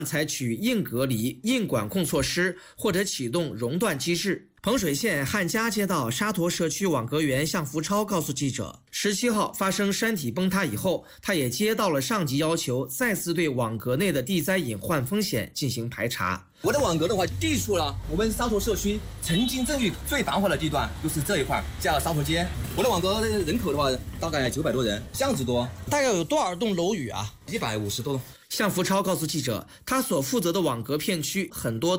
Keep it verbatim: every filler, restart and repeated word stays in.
采取硬隔离、硬管控措施，或者启动熔断机制。彭水县汉家街道沙陀社区网格员向福超告诉记者，十七号发生山体崩塌以后，他也接到了上级要求，再次对网格内的地灾隐患风险进行排查。 我的网格的话，地处了我们沙陀社区曾经镇域最繁华的地段，就是这一块，叫沙陀街。我的网格人口的话，大概九百多人，巷子多。 大概有多少栋楼宇啊？ 一百五十多栋。 向福超告诉记者，他所负责的网格片区很多都